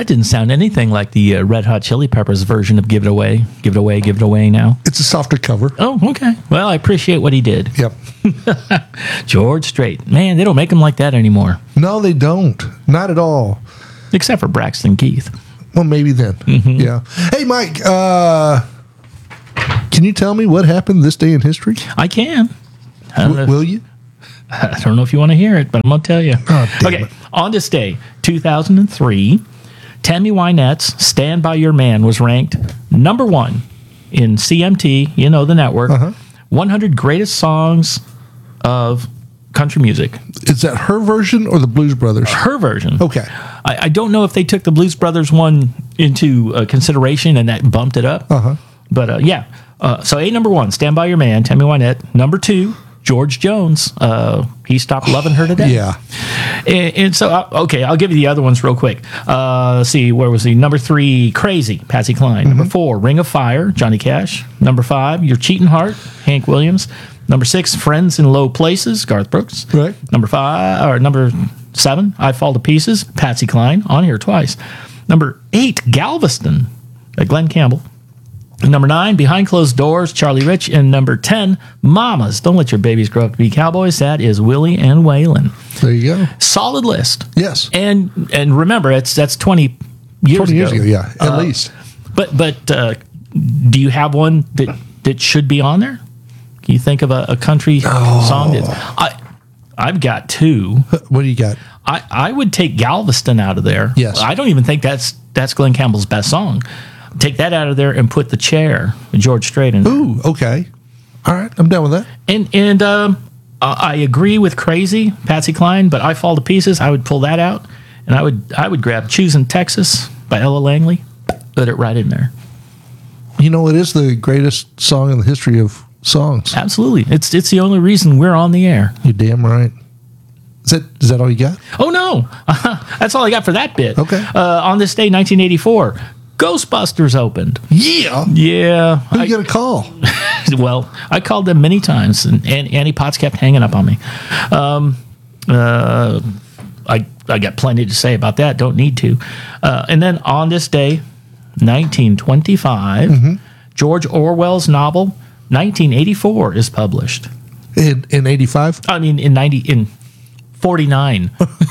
That didn't sound anything like the Red Hot Chili Peppers version of Give It Away. Give It Away, Give It Away now. It's a softer cover. Oh, okay. Well, I appreciate what he did. Yep. George Strait. Man, they don't make him like that anymore. No, they don't. Not at all. Except for Braxton Keith. Well, maybe then. Yeah. Hey, Mike, can you tell me what happened this day in history? I can. Will you? I don't know if you want to hear it, but I'm going to tell you. Oh, damn it. On this day, 2003, Tammy Wynette's Stand By Your Man was ranked number 1 in CMT, you know, the network, 100 greatest songs of country music. Is that her version or the Blues Brothers? Her version. Okay. I don't know if they took the Blues Brothers one into consideration and that bumped it up. But yeah. So number 1, Stand By Your Man, Tammy Wynette. Number 2, George Jones. He Stopped Loving Her Today. Yeah. And so, okay, I'll give you the other ones real quick. Let's see, where was he? Number 3, Crazy, Patsy Cline. Number 4, Ring of Fire, Johnny Cash. Number 5, Your Cheating Heart, Hank Williams. Number 6, Friends in Low Places, Garth Brooks. Right. Number 7, I Fall to Pieces, Patsy Cline, on here twice. Number 8, Galveston, Glenn Campbell. Number 9, Behind Closed Doors, Charlie Rich. And number 10, Mamas, Don't Let Your Babies Grow Up to Be Cowboys. That is Willie and Waylon. There you go. Solid list. Yes. And remember, that's 20 years 20 years ago, yeah, at least. But do you have one that should be on there? Can you think of a country song that I've got 2. What do you got? I would take Galveston out of there. Yes. I don't even think that's Glenn Campbell's best song. Take that out of there and put The Chair, George Strait in there. Ooh, okay. All right, I'm down with that. And I agree with Crazy, Patsy Cline, but I Fall to Pieces, I would pull that out, and I would grab Choosing Texas by Ella Langley, put it right in there. You know, it is the greatest song in the history of songs. Absolutely. It's the only reason we're on the air. You're damn right. Is that all you got? Oh, no. That's all I got for that bit. Okay. On this day, 1984, Ghostbusters opened. Yeah. Yeah. Who you going to call? Well, I called them many times, and Annie Potts kept hanging up on me. I got plenty to say about that. Don't need to. And then on this day, 1925, George Orwell's novel 1984 is published. In 85? I mean, in 49.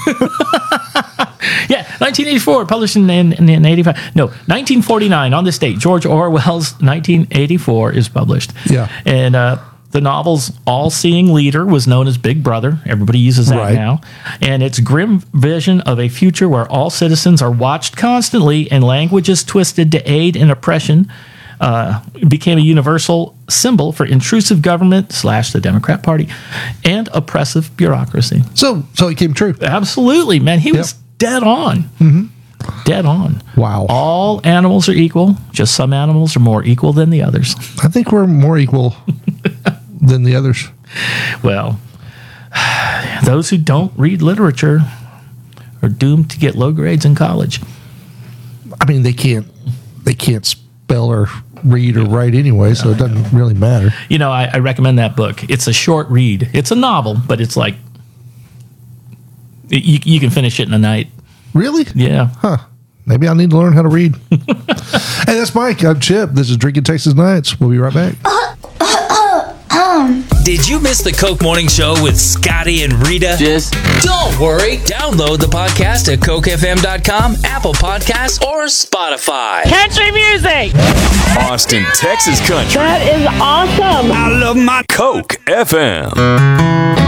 Yeah, 1984, published in 85. No, 1949, on this date, George Orwell's 1984 is published. Yeah. And the novel's all-seeing leader was known as Big Brother. Everybody uses that now. And its grim vision of a future where all citizens are watched constantly and languages twisted to aid in oppression became a universal symbol for intrusive government / the Democrat Party and oppressive bureaucracy. So it came true. Absolutely, man. He was dead on. Dead on. Wow. All animals are equal. Just some animals are more equal than the others. I think we're more equal than the others. Well, those who don't read literature are doomed to get low grades in college. I mean, they can't spell or read or write anyway, so it doesn't really matter. You know, I recommend that book. It's a short read. It's a novel, but it's like you can finish it in a night. Really? Yeah. Huh. Maybe I need to learn how to read. Hey, that's Mike. I'm Chip. This is Drinking Texas Nights. We'll be right back. Did you miss the Coke Morning Show with Scotty and Rita? Don't worry. Download the podcast at CokeFM.com, Apple Podcasts, or Spotify. Country music! Austin, Texas country. That is awesome! I love my Coke FM.